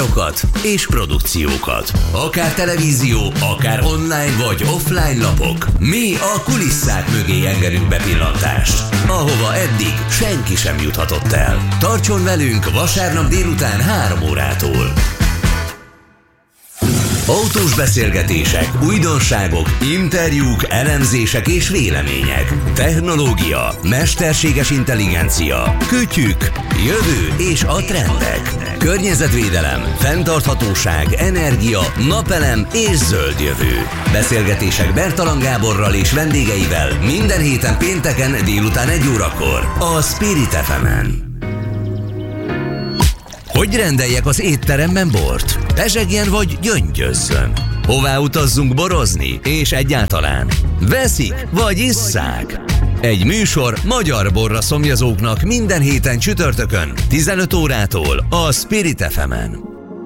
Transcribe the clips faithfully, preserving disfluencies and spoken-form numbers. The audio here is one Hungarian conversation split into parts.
károkat és produkciókat. Akár televízió, akár online vagy offline lapok. Mi a kulisszák mögé engedünk bepillantást, ahova eddig senki sem juthatott el. Tartson velünk vasárnap délután három órától. Autós beszélgetések, újdonságok, interjúk, elemzések és vélemények. Technológia, mesterséges intelligencia, kütyük, jövő és a trendek. Környezetvédelem, fenntarthatóság, energia, napelem és zöld jövő. Beszélgetések Bertalan Gáborral és vendégeivel minden héten pénteken délután egy órakor a Spirit ef emen. Hogy rendeljek az étteremben bort? Pezsegjen vagy gyöngyözzön? Hová utazzunk borozni? És egyáltalán veszik vagy isszák? Egy műsor magyar borra szomjazóknak minden héten csütörtökön tizenöt órától a Spirit ef emen.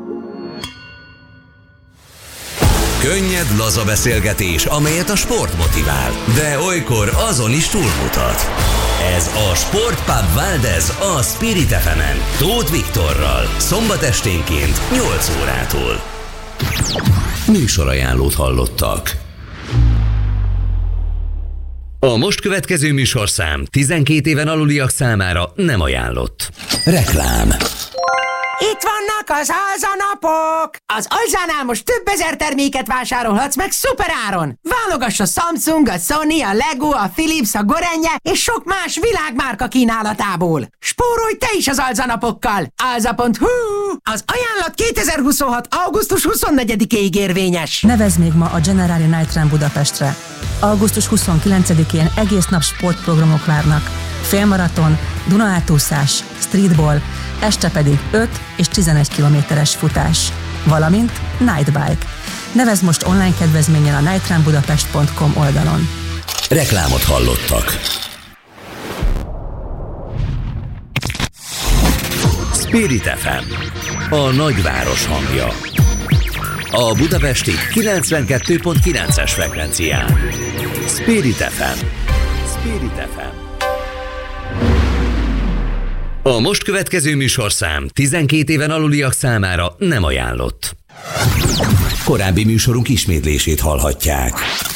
Könnyed, laza beszélgetés, amelyet a sport motivál, de olykor azon is túlmutat. Ez a Sportpub Valdez a Spirit ef emen, Tóth Viktorral, szombat esténként nyolc órától. Műsorajánlót hallottak. A most következő műsorszám tizenkét éven aluliak számára nem ajánlott. Reklám. Itt vannak az alzanapok! Az Alzánál most több ezer terméket vásárolhatsz meg szuperáron! Válogass a Samsung, a Sony, a Lego, a Philips, a Gorenje és sok más világmárka kínálatából! Spórolj te is az alzanapokkal! alza pont hu. Az ajánlat kétezer-huszonhat. augusztus huszonnegyedikéig érvényes! Nevezz még ma a Generali Night Run Budapestre. augusztus huszonkilencedikén egész nap sportprogramok várnak. Félmaraton, Duna-átúszás, streetball, este pedig öt és tizenegy kilométeres futás, valamint nightbike. Nevezd most online kedvezménnyel a night run budapest pont com oldalon. Reklámot hallottak. Spirit ef em, a nagyváros hangja. A budapesti kilencvenkettő pont kilences frekvencián. Spirit ef em. Spirit ef em. A most következő műsorszám tizenkét éven aluliak számára nem ajánlott. Korábbi műsorunk ismétlését hallhatják.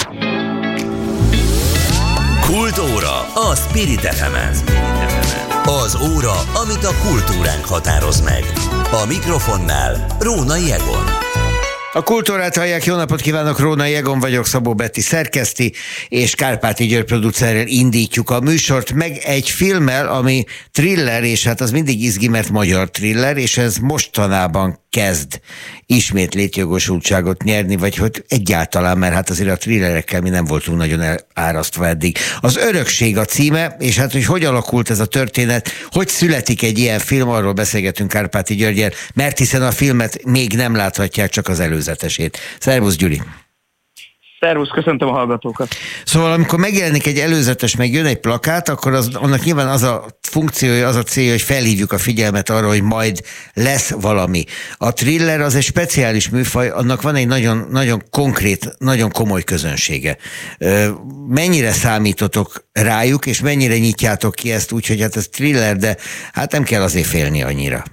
Kultúra a Spirit ef emen. Az óra, amit a kultúránk határoz meg. A mikrofonnál Rónai Egon. A Kultúrát hallják, jó napot kívánok, Rónai Egon vagyok, Szabó Betti szerkeszti, és Kárpáti György producerrel indítjuk a műsort, meg egy filmmel, ami thriller, és hát az mindig izgi, mert magyar thriller, és ez mostanában kezd ismét létjogosultságot nyerni, vagy hogy egyáltalán, mert hát azért a thrillerekkel mi nem voltunk nagyon elárasztva eddig. Az Örökség a címe, és hát hogy hogy alakult ez a történet, hogy születik egy ilyen film, arról beszélgetünk Kárpáti Györggyel, mert hiszen a filmet még nem láthatják, csak az előzetesét. Szervusz, Gyuri! Szervusz, köszöntöm a hallgatókat! Szóval amikor megjelenik egy előzetes, meg jön egy plakát, akkor az, annak nyilván az a funkciója, az a célja, hogy felhívjuk a figyelmet arra, hogy majd lesz valami. A thriller az egy speciális műfaj, annak van egy nagyon, nagyon konkrét, nagyon komoly közönsége. Mennyire számítotok rájuk, és mennyire nyitjátok ki ezt úgy, hogy hát ez thriller, de hát nem kell azért félni annyira.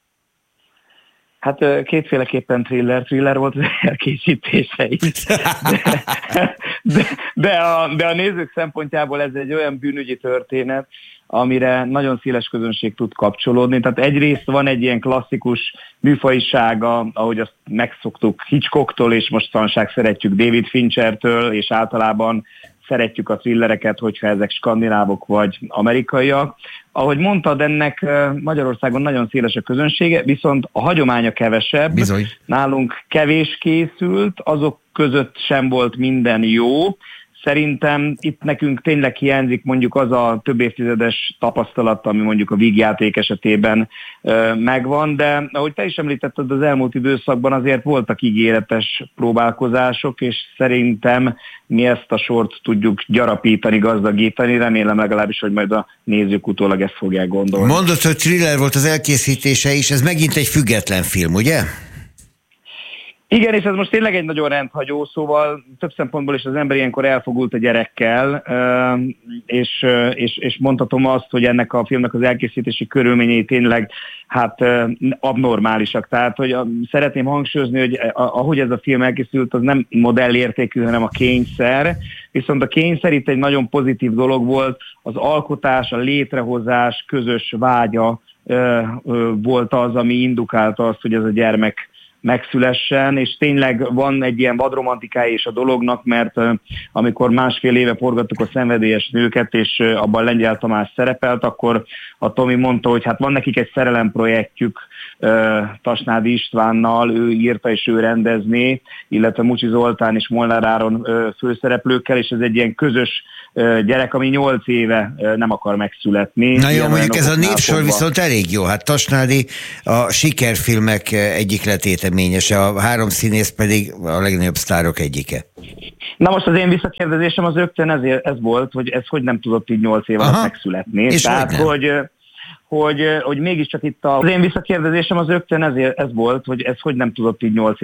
Hát kétféleképpen thriller, thriller volt az elkészítése is. De, de, de, a, de a nézők szempontjából ez egy olyan bűnügyi történet, amire nagyon széles közönség tud kapcsolódni. Tehát egyrészt van egy ilyen klasszikus műfajisága, ahogy azt megszoktuk Hitchcocktól, és mostanság szeretjük David Finchertől, és általában szeretjük a thrillereket, hogyha ezek skandinávok vagy amerikaiak. Ahogy mondtad, ennek Magyarországon nagyon széles a közönsége, viszont a hagyománya kevesebb. Bizony. Nálunk kevés készült, azok között sem volt minden jó. Szerintem itt nekünk tényleg hiányzik mondjuk az a több évtizedes tapasztalat, ami mondjuk a vígjáték esetében ö, megvan, de ahogy te is említetted, az elmúlt időszakban azért voltak ígéretes próbálkozások, és szerintem mi ezt a sort tudjuk gyarapítani, gazdagítani, remélem legalábbis, hogy majd a nézők utólag ezt fogják gondolni. Mondod, hogy thriller volt az elkészítése is, ez megint egy független film, ugye? Igen, és ez most tényleg egy nagyon rendhagyó, szóval több szempontból is az ember ilyenkor elfogult a gyerekkel, és, és, és mondhatom azt, hogy ennek a filmnek az elkészítési körülményei tényleg hát abnormálisak. Tehát, hogy szeretném hangsúlyozni, hogy ahogy ez a film elkészült, az nem modellértékű, hanem a kényszer, viszont a kényszer itt egy nagyon pozitív dolog volt, az alkotás, a létrehozás, közös vágya volt az, ami indukálta azt, hogy ez a gyermek megszülessen, és tényleg van egy ilyen vadromantikája is a dolognak, mert uh, amikor másfél éve forgattuk a Szenvedélyes nőket, és uh, abban Lengyel Tamás szerepelt, akkor a Tomi mondta, hogy hát van nekik egy szerelemprojektjük uh, Tasnádi Istvánnal, ő írta és ő rendezné, illetve Mucsi Zoltán és Molnár Áron uh, főszereplőkkel, és ez egy ilyen közös uh, gyerek, ami nyolc éve uh, nem akar megszületni. Na jó, mondjuk ez a névsor viszont elég jó. Hát Tasnádi a sikerfilmek egyik letéteményese, a három színész pedig a legnagyobb sztárok egyike. Na most az én visszakérdezésem az rögtön ezért, ez volt, hogy ez hogy nem tudott így nyolc év alatt megszületni. És Tehát, hogy, hogy, hogy, hogy mégiscsak itt a, az én visszakérdezésem az rögtön ezért, ez volt, hogy ez hogy nem tudott így nyolc